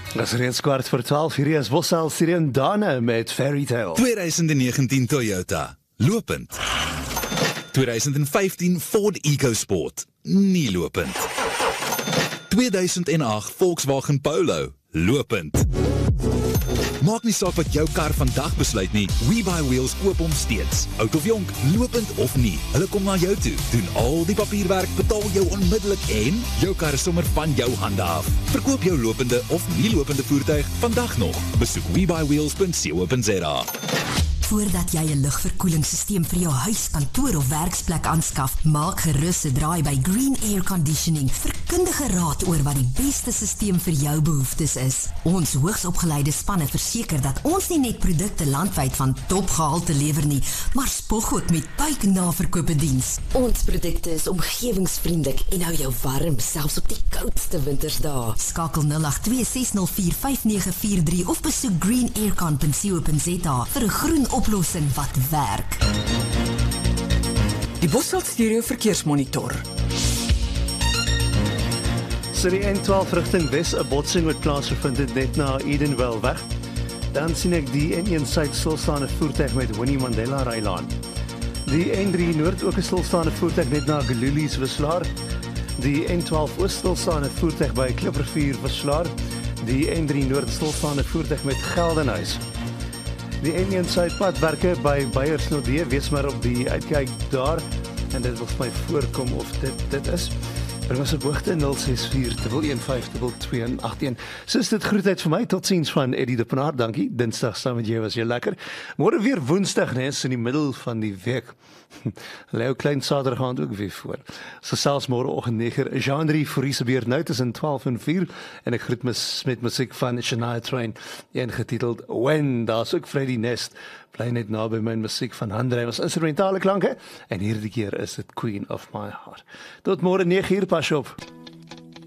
Dat is reeds 11:15. Hier is Bossal Sirien Dane met Fairy Tale. 2019 Toyota, lopend. 2015 Ford EcoSport, nie lopend. 2008 Volkswagen Polo, lopend. Maak nie saak wat jou kar vandag besluit nie, WeBuyWheels koop hom steeds. Oud of jonk, lopend of nie, hulle kom na jou toe, doen al die papierwerk, betaal jou onmiddellik en jou kar is sommer van jou hande af. Verkoop jou lopende of nie lopende voertuig vandag nog. Besoek WeBuyWheels.co.za. Voordat jy 'n lugverkoelingssysteem vir jou huis, kantoor of werksplek aanskaf, maak gerus 'n draai by Green Air Conditioning vir kundige raad oor wat die beste systeem vir jou behoeftes is. Ons hoogsopgeleide spanne verseker dat ons nie net produkte landwyd van topgehalte lewer nie, maar spog ook met buiknaverkope diens. Ons produkte is omgewingsvriendelik en hou jou warm, selfs op die koudste wintersdae. Skakel 082 604 5943 of besoek greenaircon.co.za vir 'n groen oplossing wat werk. Die Bossal Stereo Verkeersmonitor. Siri N12 rigting Wes, 'n botsing wat plaasgevind het net na Edenvale weg. Dan sien ek die N1 suid stilstaande voertuig met Winnie Mandela Rylaan. Die N3 noord ook 'n stilstaande voertuig net na Gululies Wisselaar. Die N12 oos stilstaande voertuig by Kliprivier Wisselaar. Die N3 noord stilstaande voertuig met Geldenhuys. Die N1 suidpadwerke by Beyersnodde, wees maar op die uitkyk daar en dit wil vir my voorkom of dit is. Bring ons op hoogte 064-115-2281. Soos dit groetheid vir my, tot ziens van Eddie de Pinaar, dankie. Dinsdag saam met jou was jy lekker. Môre weer Woensdag, nes in die middel van die week. Leo klein Saterdag aand ook weer voor. So selfs môreoggend 9:00, Jean-Marie Fourie beurt nou tussen 12 en 4 en ek groet met musiek van Shania Twain, een getiteld When. Daar's ook Freddie Nest. Bly net naby my musiek van Andre, was instrumentale klanke en hierdie keer is dit Queen of My Heart. Tot môre 9:00, pas op.